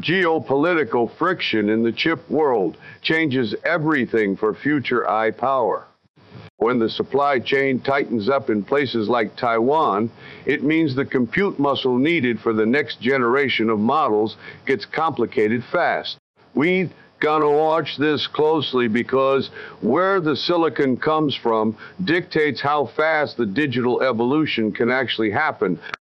Geopolitical friction in the chip world changes everything for future AI power. When the supply chain tightens up in places like Taiwan, it means the compute muscle needed for the next generation of models gets complicated fast. We gonna watch this closely because where the silicon comes from dictates how fast the digital evolution can actually happen.